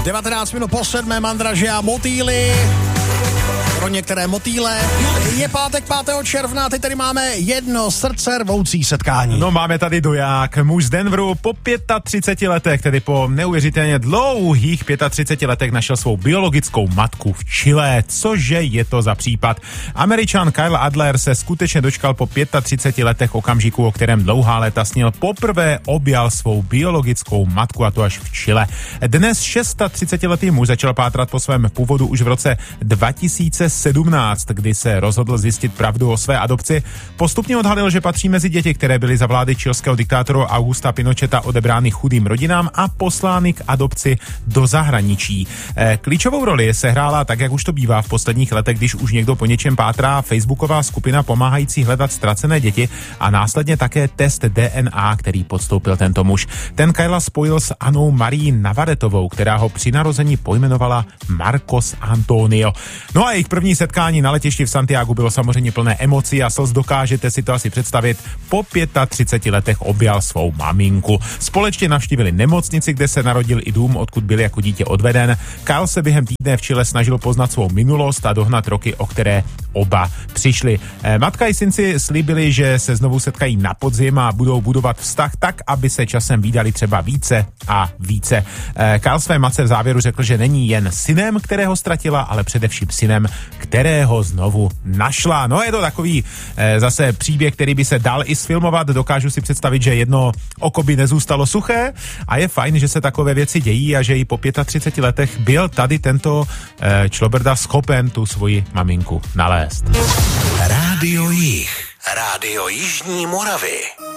19 minut po 7. Mandraži a motýly. Pro některé motýle. Je pátek 5. června, teď tady máme jedno srdce rvoucí setkání. No, máme tady doják. Muž z Denveru po 35 letech, tedy po neuvěřitelně dlouhých 35 letech našel svou biologickou matku v Chile. Cože je to za případ? Američan Kyle Adler se skutečně dočkal po 35 letech okamžiku, o kterém dlouhá léta snil. Poprvé objal svou biologickou matku, a to až v Chile. Dnes 36letý muž začal pátrat po svém původu už v roce 2017, kdy se rozhodl zjistit pravdu o své adopci. Postupně odhalil, že patří mezi děti, které byly za vlády chilského diktátora Augusta Pinocheta odebrány chudým rodinám a poslány k adopci do zahraničí. Klíčovou roli sehrála, tak jak už to bývá v posledních letech, když už někdo po něčem pátrá, facebooková skupina pomáhající hledat ztracené děti a následně také test DNA, který podstoupil tento muž. Ten Kyla spojil s Anou Marí Navaretovou, která ho při narození pojmenovala Marcos Antonio. No a jejich první setkání na letišti v Santiagu bylo samozřejmě plné emocí a slz, dokážete si to asi představit. Po 35 letech objal svou maminku. Společně navštívili nemocnici, kde se narodil, i dům, odkud byl jako dítě odveden. Kyle se během týdne v Chile snažil poznat svou minulost a dohnat roky, o které oba přišli. Matka i syn si slíbili, že se znovu setkají na podzim a budou budovat vztah tak, aby se časem vídali třeba více a více. Kyle své matce v závěru řekl, že není jen synem, kterého ztratila, ale především synem, kterého znovu našla. No, je to takový zase příběh, který by se dal i sfilmovat. Dokážu si představit, že jedno oko by nezůstalo suché a je fajn, že se takové věci dějí a že i po 35 letech byl tady tento člobrda schopen tu svoji maminku nalézt. Rádio Jih, Rádio Jižní Moravy.